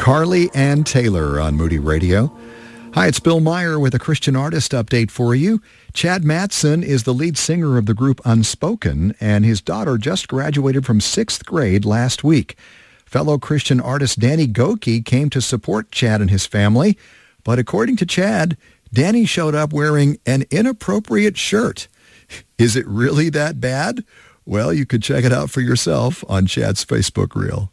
Carly Ann Taylor on Moody Radio. Hi, it's Bill Meyer with a Christian artist update for you. Chad Matson is the lead singer of the group Unspoken, and his daughter just graduated from 6th grade last week. Fellow Christian artist Danny Gokey came to support Chad and his family, but according to Chad, Danny showed up wearing an inappropriate shirt. Is it really that bad? Well, you could check it out for yourself on Chad's Facebook reel.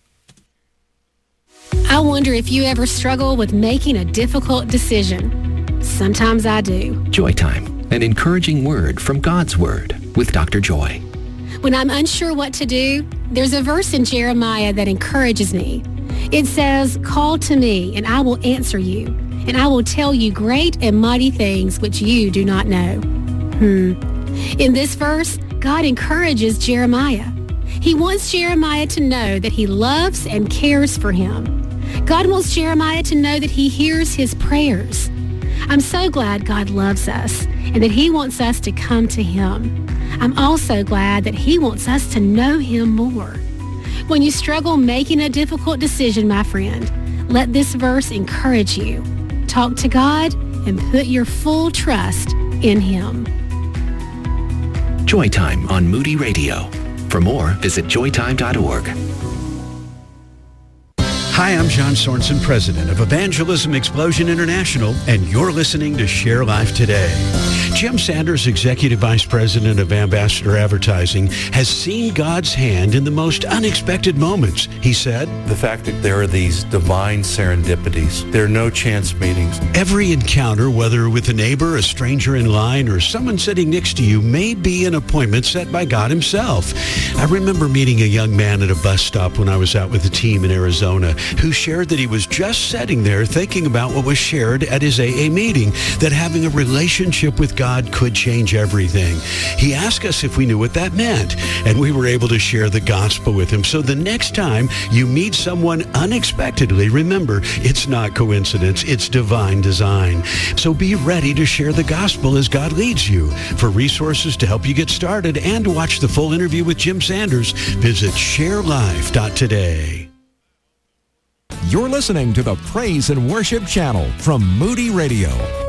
I wonder if you ever struggle with making a difficult decision. Sometimes I do. Joy Time, an encouraging word from God's Word with Dr. Joy. When I'm unsure what to do, there's a verse in Jeremiah that encourages me. It says, "Call to me, and I will answer you, and I will tell you great and mighty things which you do not know." In this verse, God encourages Jeremiah. He wants Jeremiah to know that he loves and cares for him. God wants Jeremiah to know that he hears his prayers. I'm so glad God loves us and that he wants us to come to him. I'm also glad that he wants us to know him more. When you struggle making a difficult decision, my friend, let this verse encourage you. Talk to God and put your full trust in him. Joy Time on Moody Radio. For more, visit joytime.org. Hi, I'm John Sorensen, president of Evangelism Explosion International, and you're listening to Share Life Today. Jim Sanders, executive vice president of Ambassador Advertising, has seen God's hand in the most unexpected moments. He said, "The fact that there are these divine serendipities, there are no chance meetings. Every encounter, whether with a neighbor, a stranger in line, or someone sitting next to you, may be an appointment set by God himself." I remember meeting a young man at a bus stop when I was out with a team in Arizona who shared that he was just sitting there thinking about what was shared at his AA meeting, that having a relationship with God could change everything. He asked us if we knew what that meant, and we were able to share the gospel with him. So the next time you meet someone unexpectedly, remember, it's not coincidence, it's divine design. So be ready to share the gospel as God leads you. For resources to help you get started and to watch the full interview with Jim Sanders, visit sharelife.today. You're listening to the Praise and Worship Channel from Moody Radio.